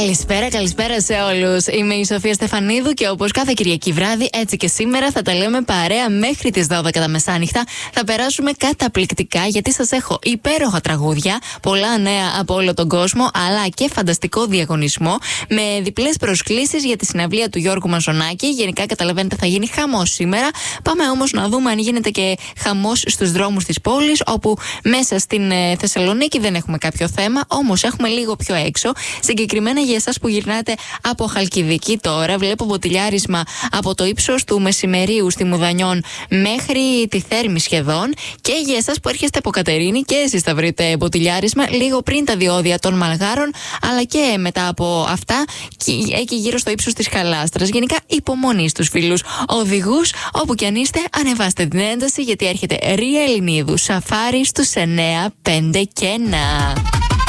Καλησπέρα σε όλους. Είμαι η Σοφία Στεφανίδου και όπως κάθε Κυριακή βράδυ, έτσι και σήμερα θα τα λέμε παρέα μέχρι τις 12 τα μεσάνυχτα. Θα περάσουμε καταπληκτικά γιατί σας έχω υπέροχα τραγούδια, πολλά νέα από όλο τον κόσμο, αλλά και φανταστικό διαγωνισμό με διπλές προσκλήσεις για τη συναυλία του Γιώργου Μαζονάκη. Γενικά, καταλαβαίνετε, θα γίνει χαμός σήμερα. Πάμε όμως να δούμε αν γίνεται και χαμός στους δρόμους της πόλης, όπου μέσα στην Θεσσαλονίκη δεν έχουμε κάποιο θέμα, όμως έχουμε λίγο πιο έξω. Συγκεκριμένα για εσάς που γυρνάτε από Χαλκιδική τώρα, βλέπω μποτιλιάρισμα από το ύψος του Μεσημερίου στη Μουδανιών μέχρι τη Θέρμη σχεδόν. Και για εσάς που έρχεστε από Κατερίνη, και εσείς θα βρείτε μποτιλιάρισμα λίγο πριν τα διόδια των Μαλγάρων, αλλά και μετά από αυτά, εκεί γύρω στο ύψος της Χαλάστρας. Γενικά, υπομονή στους φίλους οδηγούς, όπου κι αν είστε, ανεβάστε την ένταση γιατί έρχεται Ρία Ελληνίδου, Σαφάρι στους 9, 5 και 1.